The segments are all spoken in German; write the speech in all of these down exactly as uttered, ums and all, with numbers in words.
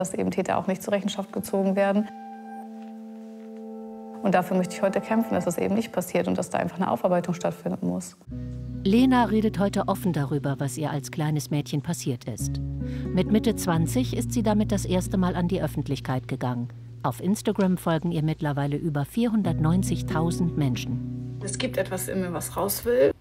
dass eben Täter auch nicht zur Rechenschaft gezogen werden. Und dafür möchte ich heute kämpfen, dass das eben nicht passiert und dass da einfach eine Aufarbeitung stattfinden muss. Lena redet heute offen darüber, was ihr als kleines Mädchen passiert ist. Mit Mitte zwanzig ist sie damit das erste Mal an die Öffentlichkeit gegangen. Auf Instagram folgen ihr mittlerweile über vierhundertneunzigtausend Menschen. Es gibt etwas in mir, was raus will.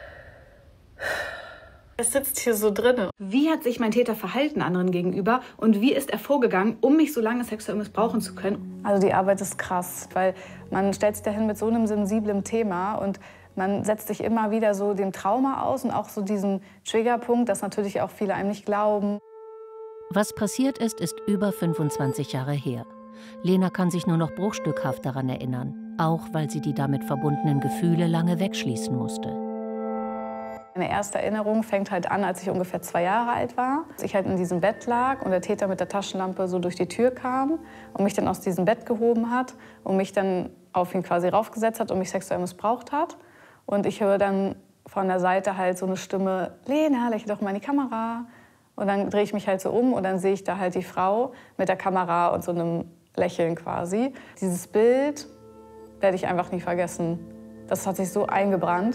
Es sitzt hier so drin. Wie hat sich mein Täter verhalten anderen gegenüber und wie ist er vorgegangen, um mich so lange sexuell missbrauchen zu können? Also die Arbeit ist krass, weil man stellt sich dahin mit so einem sensiblen Thema und man setzt sich immer wieder so dem Trauma aus und auch so diesen Triggerpunkt, dass natürlich auch viele einem nicht glauben. Was passiert ist, ist über fünfundzwanzig Jahre her. Lena kann sich nur noch bruchstückhaft daran erinnern, auch weil sie die damit verbundenen Gefühle lange wegschließen musste. Meine erste Erinnerung fängt halt an, als ich ungefähr zwei Jahre alt war. Als ich halt in diesem Bett lag und der Täter mit der Taschenlampe so durch die Tür kam und mich dann aus diesem Bett gehoben hat und mich dann auf ihn quasi raufgesetzt hat und mich sexuell missbraucht hat. Und ich höre dann von der Seite halt so eine Stimme, Lena, lächle doch mal in die Kamera. Und dann drehe ich mich halt so um und dann sehe ich da halt die Frau mit der Kamera und so einem Lächeln quasi. Dieses Bild werde ich einfach nie vergessen. Das hat sich so eingebrannt.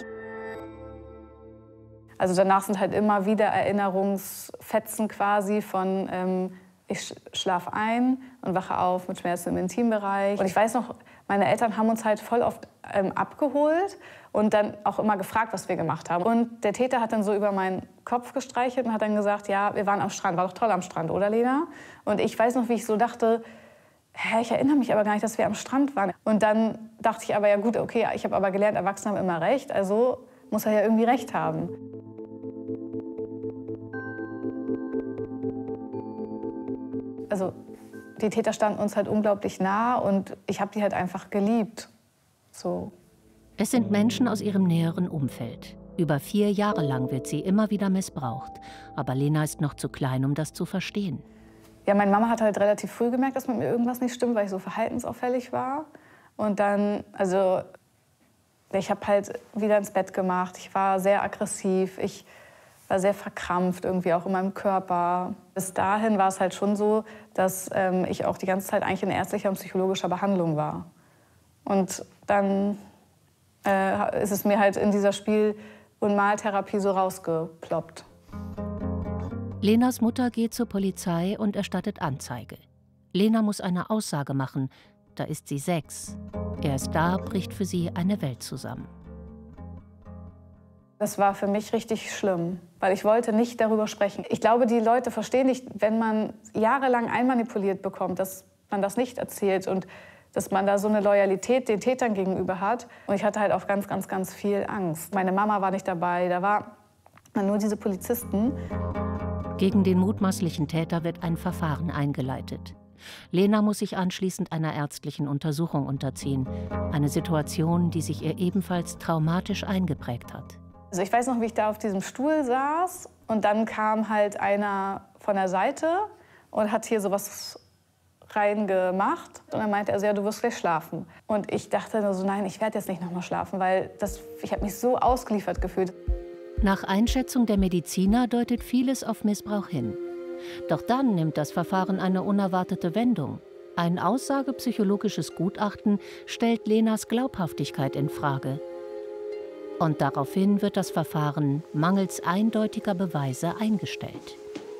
Also danach sind halt immer wieder Erinnerungsfetzen quasi von ähm, ich schlafe ein und wache auf mit Schmerzen im Intimbereich. Und ich weiß noch, meine Eltern haben uns halt voll oft ähm, abgeholt und dann auch immer gefragt, was wir gemacht haben. Und der Täter hat dann so über meinen Kopf gestreichelt und hat dann gesagt, ja, wir waren am Strand, war doch toll am Strand, oder Lena? Und ich weiß noch, wie ich so dachte, hä, ich erinnere mich aber gar nicht, dass wir am Strand waren. Und dann dachte ich aber, ja gut, okay, ich habe aber gelernt, Erwachsene haben immer recht, also muss er ja irgendwie recht haben. Also die Täter standen uns halt unglaublich nah und ich habe die halt einfach geliebt. So. Es sind Menschen aus ihrem näheren Umfeld. Über vier Jahre lang wird sie immer wieder missbraucht. Aber Lena ist noch zu klein, um das zu verstehen. Ja, meine Mama hat halt relativ früh gemerkt, dass mit mir irgendwas nicht stimmt, weil ich so verhaltensauffällig war. Und dann, also ich habe halt wieder ins Bett gemacht. Ich war sehr aggressiv. Ich war sehr verkrampft irgendwie auch in meinem Körper. Bis dahin war es halt schon so, dass ähm, ich auch die ganze Zeit eigentlich in ärztlicher und psychologischer Behandlung war. Und dann äh, ist es mir halt in dieser Spiel- und Maltherapie so rausgeploppt. Lenas Mutter geht zur Polizei und erstattet Anzeige. Lena muss eine Aussage machen. Da ist sie sechs. Erst da bricht für sie eine Welt zusammen. Das war für mich richtig schlimm, weil ich wollte nicht darüber sprechen. Ich glaube, die Leute verstehen nicht, wenn man jahrelang einmanipuliert bekommt, dass man das nicht erzählt und dass man da so eine Loyalität den Tätern gegenüber hat. Und ich hatte halt auch ganz, ganz, ganz viel Angst. Meine Mama war nicht dabei, da waren nur diese Polizisten. Gegen den mutmaßlichen Täter wird ein Verfahren eingeleitet. Lena muss sich anschließend einer ärztlichen Untersuchung unterziehen. Eine Situation, die sich ihr ebenfalls traumatisch eingeprägt hat. Also ich weiß noch, wie ich da auf diesem Stuhl saß und dann kam halt einer von der Seite und hat hier sowas reingemacht. Und dann meinte er so, ja, du wirst gleich schlafen. Und ich dachte nur so, nein, ich werde jetzt nicht noch mal schlafen, weil das, ich habe mich so ausgeliefert gefühlt. Nach Einschätzung der Mediziner deutet vieles auf Missbrauch hin. Doch dann nimmt das Verfahren eine unerwartete Wendung. Ein aussagepsychologisches Gutachten stellt Lenas Glaubhaftigkeit in Frage. Und daraufhin wird das Verfahren mangels eindeutiger Beweise eingestellt.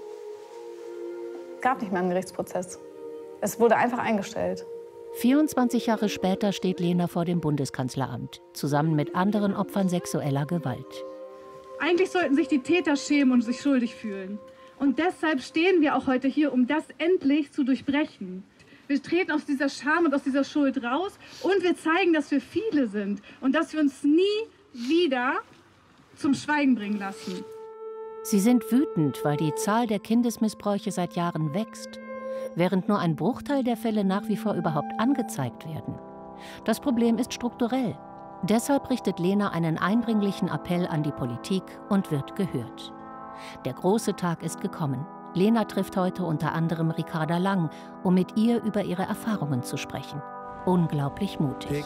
Es gab nicht mehr einen Gerichtsprozess. Es wurde einfach eingestellt. vierundzwanzig Jahre später steht Lena vor dem Bundeskanzleramt, zusammen mit anderen Opfern sexueller Gewalt. Eigentlich sollten sich die Täter schämen und sich schuldig fühlen. Und deshalb stehen wir auch heute hier, um das endlich zu durchbrechen. Wir treten aus dieser Scham und aus dieser Schuld raus und wir zeigen, dass wir viele sind und dass wir uns nie wieder zum Schweigen bringen lassen. Sie sind wütend, weil die Zahl der Kindesmissbräuche seit Jahren wächst, während nur ein Bruchteil der Fälle nach wie vor überhaupt angezeigt werden. Das Problem ist strukturell. Deshalb richtet Lena einen eindringlichen Appell an die Politik und wird gehört. Der große Tag ist gekommen. Lena trifft heute unter anderem Ricarda Lang, um mit ihr über ihre Erfahrungen zu sprechen. Unglaublich mutig.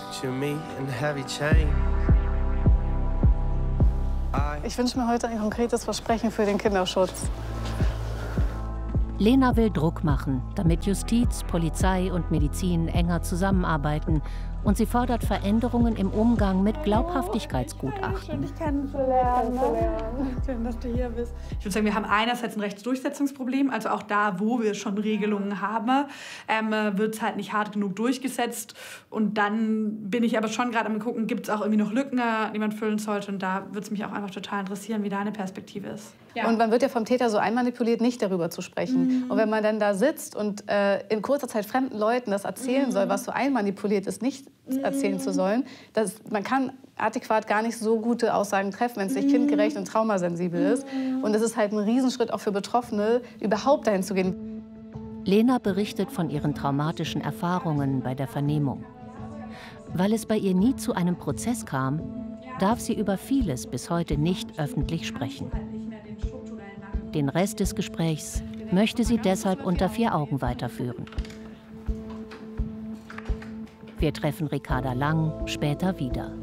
Ich wünsche mir heute ein konkretes Versprechen für den Kinderschutz. Lena will Druck machen, damit Justiz, Polizei und Medizin enger zusammenarbeiten. Und sie fordert Veränderungen im Umgang mit Glaubhaftigkeitsgutachten. Schön, dich kennenzulernen. Schön, dass du hier bist. Ich würde sagen, wir haben einerseits ein Rechtsdurchsetzungsproblem. Also auch da, wo wir schon Regelungen haben, ähm, wird es halt nicht hart genug durchgesetzt. Und dann bin ich aber schon gerade am gucken, gibt es auch irgendwie noch Lücken, die man füllen sollte. Und da würde es mich auch einfach total interessieren, wie deine Perspektive ist. Ja. Und man wird ja vom Täter so einmanipuliert, nicht darüber zu sprechen. Mhm. Und wenn man dann da sitzt und äh, in kurzer Zeit fremden Leuten das erzählen mhm. soll, was so einmanipuliert ist, nicht erzählen zu sollen, das, man kann adäquat gar nicht so gute Aussagen treffen, wenn es nicht kindgerecht und traumasensibel ist. Und es ist halt ein Riesenschritt auch für Betroffene, überhaupt dahin zu gehen. Lena berichtet von ihren traumatischen Erfahrungen bei der Vernehmung. Weil es bei ihr nie zu einem Prozess kam, darf sie über vieles bis heute nicht öffentlich sprechen. Den Rest des Gesprächs möchte sie deshalb unter vier Augen weiterführen. Wir treffen Ricarda Lang später wieder.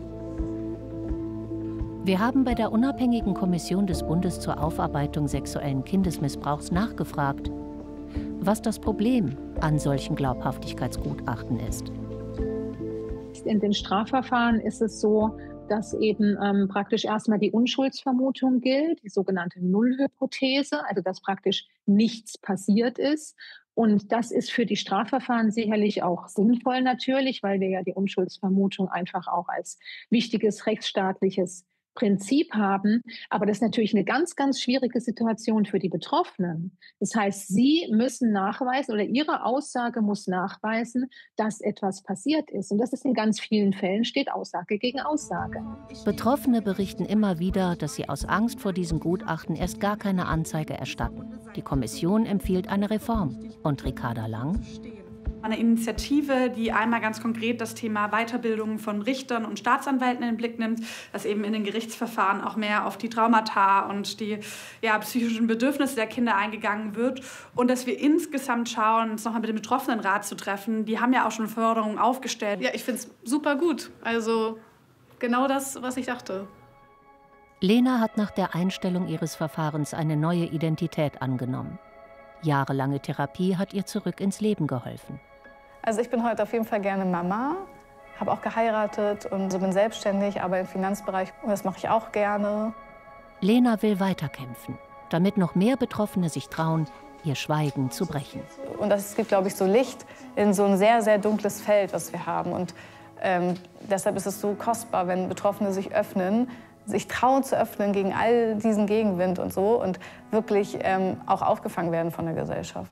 Wir haben bei der unabhängigen Kommission des Bundes zur Aufarbeitung sexuellen Kindesmissbrauchs nachgefragt, was das Problem an solchen Glaubhaftigkeitsgutachten ist. In den Strafverfahren ist es so, dass eben ähm, praktisch erstmal die Unschuldsvermutung gilt, die sogenannte Nullhypothese, also dass praktisch nichts passiert ist. Und das ist für die Strafverfahren sicherlich auch sinnvoll natürlich, weil wir ja die Unschuldsvermutung einfach auch als wichtiges rechtsstaatliches Prinzip haben. Aber das ist natürlich eine ganz, ganz schwierige Situation für die Betroffenen. Das heißt, sie müssen nachweisen oder ihre Aussage muss nachweisen, dass etwas passiert ist. Und das ist in ganz vielen Fällen, steht Aussage gegen Aussage. Betroffene berichten immer wieder, dass sie aus Angst vor diesen Gutachten erst gar keine Anzeige erstatten. Die Kommission empfiehlt eine Reform. Und Ricarda Lang? Eine Initiative, die einmal ganz konkret das Thema Weiterbildung von Richtern und Staatsanwälten in den Blick nimmt, dass eben in den Gerichtsverfahren auch mehr auf die Traumata und die ja, psychischen Bedürfnisse der Kinder eingegangen wird und dass wir insgesamt schauen, uns nochmal mit dem Betroffenenrat zu treffen. Die haben ja auch schon Forderungen aufgestellt. Ja, ich finde es super gut. Also genau das, was ich dachte. Lena hat nach der Einstellung ihres Verfahrens eine neue Identität angenommen. Jahrelange Therapie hat ihr zurück ins Leben geholfen. Also ich bin heute auf jeden Fall gerne Mama, habe auch geheiratet und bin selbstständig, aber im Finanzbereich, und das mache ich auch gerne. Lena will weiterkämpfen, damit noch mehr Betroffene sich trauen, ihr Schweigen zu brechen. Und es gibt, glaube ich, so Licht in so ein sehr, sehr dunkles Feld, was wir haben. Und ähm, deshalb ist es so kostbar, wenn Betroffene sich öffnen, sich trauen zu öffnen gegen all diesen Gegenwind und so und wirklich ähm, auch aufgefangen werden von der Gesellschaft.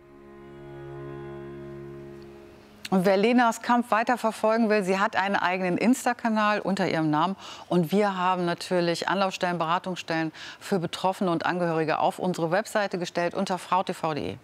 Und wer Lenas Kampf weiter verfolgen will, sie hat einen eigenen Insta-Kanal unter ihrem Namen. Und wir haben natürlich Anlaufstellen, Beratungsstellen für Betroffene und Angehörige auf unsere Webseite gestellt unter frau t v punkt de.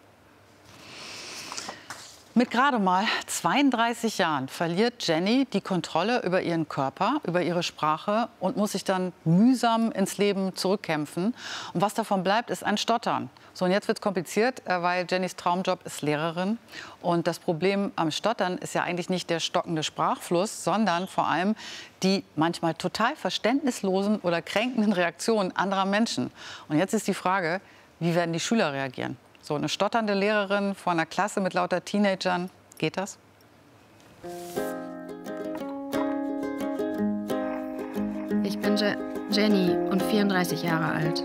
Mit gerade mal zweiunddreißig Jahren verliert Jenny die Kontrolle über ihren Körper, über ihre Sprache und muss sich dann mühsam ins Leben zurückkämpfen. Und was davon bleibt, ist ein Stottern. So, und jetzt wird es kompliziert, weil Jennys Traumjob ist Lehrerin. Und das Problem am Stottern ist ja eigentlich nicht der stockende Sprachfluss, sondern vor allem die manchmal total verständnislosen oder kränkenden Reaktionen anderer Menschen. Und jetzt ist die Frage, wie werden die Schüler reagieren? So eine stotternde Lehrerin vor einer Klasse mit lauter Teenagern, geht das? Ich bin Je Jenny und vierunddreißig Jahre alt.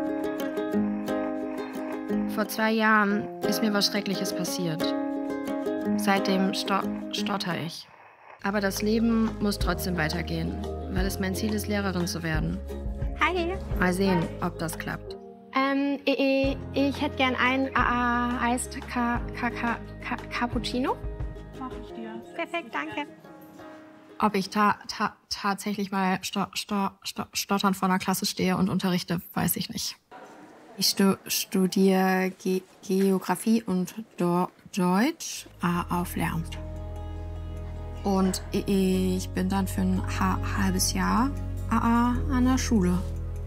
Vor zwei Jahren ist mir was Schreckliches passiert. Seitdem sto stotter ich. Aber das Leben muss trotzdem weitergehen, weil es mein Ziel ist, Lehrerin zu werden. Hi. Mal sehen, ob das klappt. Ähm, ich, ich hätte gern ein A A Iced Ca Ca Ca Ca Cappuccino. Mach ich dir. Perfekt, danke. Ob ich ta ta tatsächlich mal sto sto sto stottern vor einer Klasse stehe und unterrichte, weiß ich nicht. Ich stu studiere Ge Geografie und Do Deutsch äh, auf Lehramt. Und ich bin dann für ein ha halbes Jahr A A an der Schule.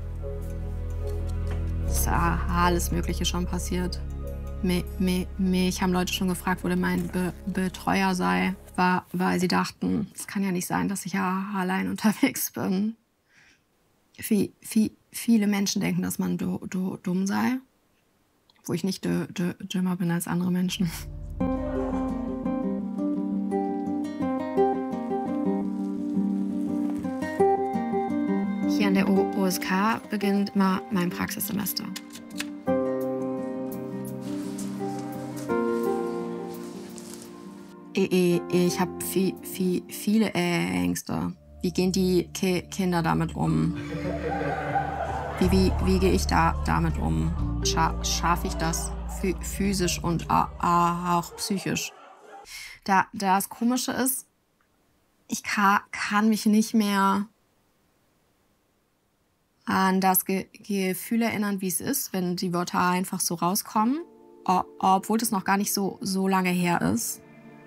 Es ist alles Mögliche schon passiert. Me, me, mich haben Leute schon gefragt, wo denn mein Be Betreuer sei, war, weil sie dachten, es kann ja nicht sein, dass ich ja allein unterwegs bin. Wie, wie, viele Menschen denken, dass man do, do, dumm sei. wo ich nicht dü dü dümmer bin als andere Menschen. Hier an der O S K beginnt immer mein Praxissemester. Ich, ich habe viel, viel, viele Ängste. Wie gehen die Ki Kinder damit um? Wie, wie, wie gehe ich da damit um? Scha Schaffe ich das physisch und auch psychisch? Da, das Komische ist, ich kann, kann mich nicht mehr an das Ge Gefühl erinnern, wie es ist, wenn die Wörter einfach so rauskommen, obwohl das noch gar nicht so, so lange her ist.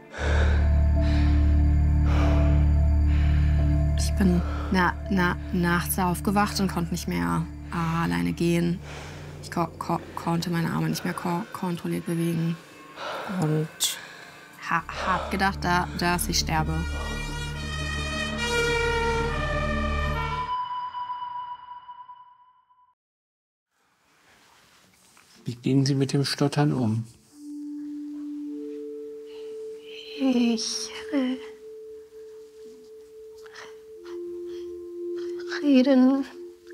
Ich bin na, na, nachts aufgewacht und konnte nicht mehr ah, alleine gehen. Ich ko ko konnte meine Arme nicht mehr ko kontrolliert bewegen. Und ha hab gedacht, da, dass ich sterbe. Wie gehen Sie mit dem Stottern um? Ich re reden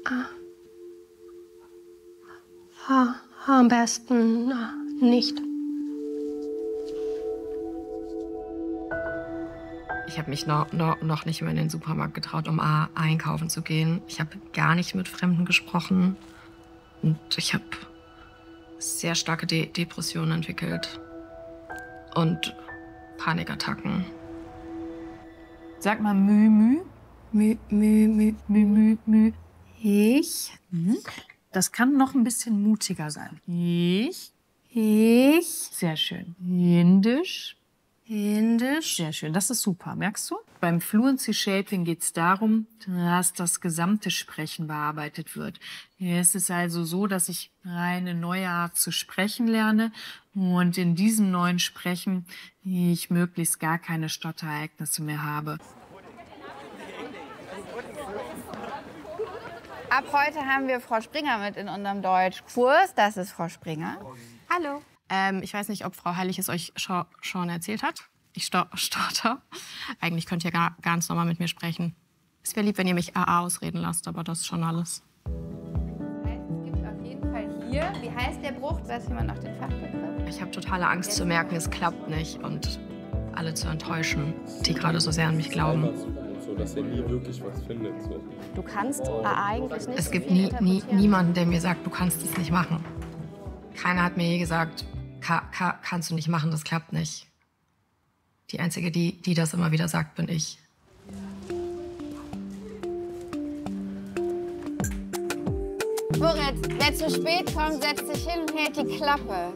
äh, am besten äh, nicht. Ich habe mich noch, noch, noch nicht mehr in den Supermarkt getraut, um äh, einkaufen zu gehen. Ich habe gar nicht mit Fremden gesprochen. Und ich habe sehr starke De Depressionen entwickelt. Und Panikattacken. Sag mal Mü, Mü. Mü, Mü, Mü, Mü, Mü, Mü. Ich. Mhm. Das kann noch ein bisschen mutiger sein. Ich. Ich. Sehr schön. Indisch. Indisch. Sehr schön, das ist super, merkst du? Beim Fluency Shaping geht es darum, dass das gesamte Sprechen bearbeitet wird. Es ist also so, dass ich eine neue Art zu sprechen lerne und in diesem neuen Sprechen ich möglichst gar keine Stotterereignisse mehr habe. Ab heute haben wir Frau Springer mit in unserem Deutschkurs. Das ist Frau Springer. Hallo. Ähm, ich weiß nicht, ob Frau Heilig es euch schon erzählt hat. Ich stotter. Eigentlich könnt ihr gar, ganz normal mit mir sprechen. Es wäre lieb, wenn ihr mich A A ausreden lasst, aber das ist schon alles. Das heißt, es gibt auf jeden Fall hier, wie heißt der Bruch? Weiß jemand noch den Fachbegriff? Ich habe totale Angst zu merken, es klappt nicht und alle zu enttäuschen, die gerade so sehr an mich glauben. So, dass ihr nie wirklich was findet. So. Du kannst A A eigentlich nicht. Es gibt nie, nie, niemanden, der mir sagt, du kannst es nicht machen. Keiner hat mir je gesagt, ka, ka, kannst du nicht machen, das klappt nicht. Die Einzige, die, die das immer wieder sagt, bin ich. Moritz, wer zu spät kommt, setzt sich hin und hält die Klappe.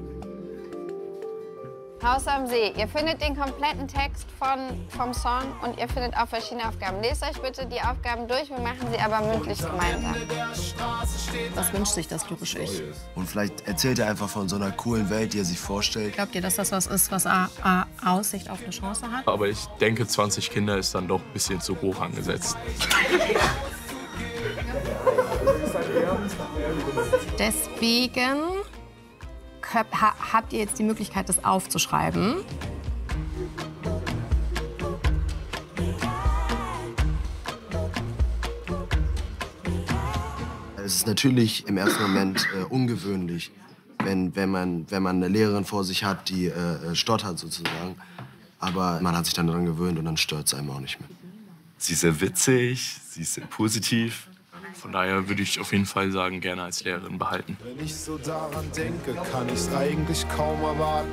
Haus am See. Ihr findet den kompletten Text von, vom Song und ihr findet auch verschiedene Aufgaben. Lest euch bitte die Aufgaben durch, wir machen sie aber mündlich gemeinsam. Was wünscht sich das typische Ich? Und vielleicht erzählt er einfach von so einer coolen Welt, die er sich vorstellt. Glaubt ihr, dass das was ist, was A, A, Aussicht auf eine Chance hat? Aber ich denke, zwanzig Kinder ist dann doch ein bisschen zu hoch angesetzt. Deswegen habt ihr jetzt die Möglichkeit, das aufzuschreiben. Es ist natürlich im ersten Moment äh, ungewöhnlich, wenn, wenn, man, wenn man eine Lehrerin vor sich hat, die äh, stottert sozusagen. Aber man hat sich dann daran gewöhnt und dann stört es einem auch nicht mehr. Sie ist sehr witzig, sie ist sehr positiv. Von daher würde ich auf jeden Fall sagen, gerne als Lehrerin behalten. Wenn ich so daran denke, kann ich es eigentlich kaum erwarten.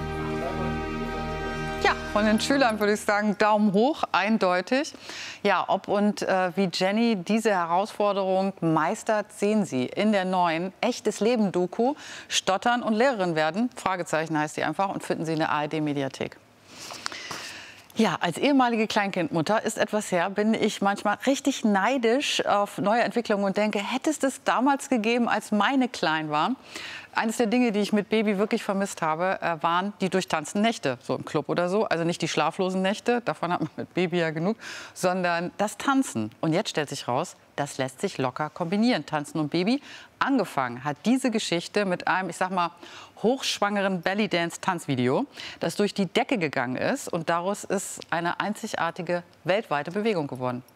Ja, von den Schülern würde ich sagen, Daumen hoch, eindeutig. Ja, ob und äh, wie Jenny diese Herausforderung meistert, sehen Sie in der neuen Echtes Leben-Doku Stottern und Lehrerin werden. Fragezeichen heißt die einfach und finden Sie in der A R D-Mediathek. Ja, als ehemalige Kleinkindmutter ist etwas her, bin ich manchmal richtig neidisch auf neue Entwicklungen und denke, hätte es das damals gegeben, als meine klein waren? Eines der Dinge, die ich mit Baby wirklich vermisst habe, äh, waren die durchtanzten Nächte, so im Club oder so. Also nicht die schlaflosen Nächte, davon hat man mit Baby ja genug, sondern das Tanzen. Und jetzt stellt sich raus, das lässt sich locker kombinieren, Tanzen und Baby. Angefangen hat diese Geschichte mit einem, ich sag mal, hochschwangeren Belly-Dance-Tanzvideo, das durch die Decke gegangen ist. Und daraus ist eine einzigartige weltweite Bewegung geworden.